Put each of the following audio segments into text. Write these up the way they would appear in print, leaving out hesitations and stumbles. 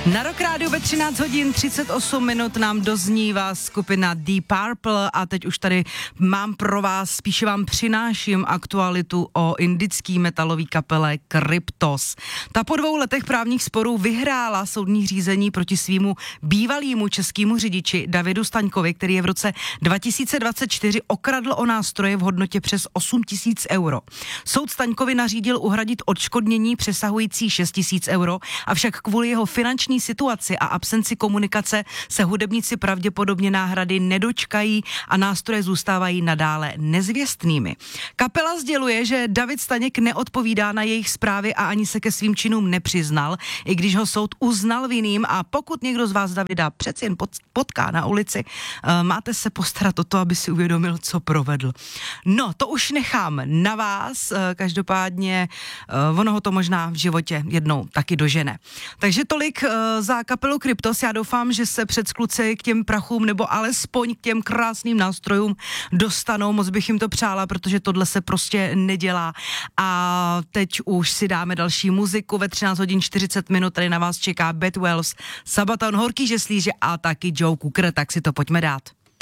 Na Rock Rádiu ve 13 hodin 38 minut nám doznívá skupina Deep Purple a teď už tady mám pro vás, spíše vám přináším aktualitu o indický metalový kapele Kryptos. Ta po 2 letech právních sporů vyhrála soudní řízení proti svýmu bývalýmu českému řidiči Davidu Staňkovi, který je v roce 2024 okradl o nástroje v hodnotě přes 8 000 euro. Soud Staňkovi nařídil uhradit odškodnění přesahující 6 000 euro, avšak kvůli jeho finanční situaci a absenci komunikace se hudebníci pravděpodobně náhrady nedočkají a nástroje zůstávají nadále nezvěstnými. Kapela sděluje, že David Staněk neodpovídá na jejich zprávy a ani se ke svým činům nepřiznal, i když ho soud uznal vinným, a pokud někdo z vás Davida přeci jen potká na ulici, máte se postarat o to, aby si uvědomil, co provedl. No, to už nechám na vás, každopádně ono ho to možná v životě jednou taky dožene. Takže tolik za kapelu Kryptos. Já doufám, že se předskluci k těm prachům nebo alespoň k těm krásným nástrojům dostanou. Moc bych jim to přála, protože tohle se prostě nedělá. A teď už si dáme další muziku. Ve 13 hodin 40 minut tady na vás čeká Bad Wells, Sabaton, Horký žeslíže a taky Joe Cocker, tak si to pojďme dát.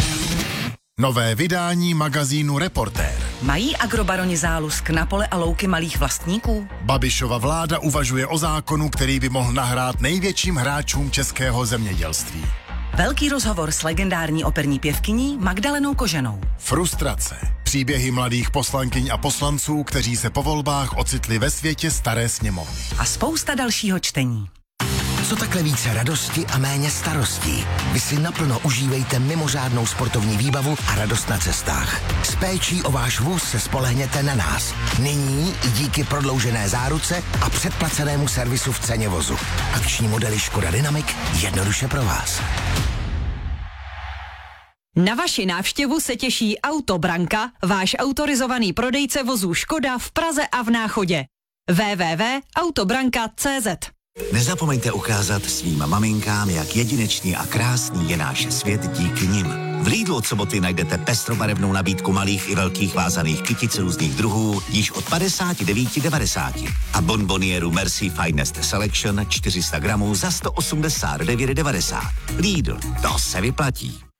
Nové vydání magazínu Reportér. Mají agrobaroni zálusk na pole a louky malých vlastníků? Babišova vláda uvažuje o zákonu, který by mohl nahrát největším hráčům českého zemědělství. Velký rozhovor s legendární operní pěvkyní Magdalenou Koženou. Frustrace. Příběhy mladých poslankyň a poslanců, kteří se po volbách ocitli ve světě staré sněmovny. A spousta dalšího čtení. Co takhle více radosti a méně starostí? Vy si naplno užívejte mimořádnou sportovní výbavu a radost na cestách. S péčí o váš vůz se spolehněte na nás. Nyní i díky prodloužené záruce a předplacenému servisu v ceně vozu. Akční modely Škoda Dynamic jednoduše pro vás. Na vaši návštěvu se těší Autobranka, váš autorizovaný prodejce vozů Škoda v Praze a v Náchodě. www.autobranka.cz. Nezapomeňte ukázat svým maminkám, jak jedinečný a krásný je náš svět díky nim. V Lidlu od soboty najdete pestrobarevnou nabídku malých i velkých vázaných kytic různých druhů již od 59,90 a bonbonieru Merci Finest Selection 400 gramů za 189,90. Lidl, to se vyplatí.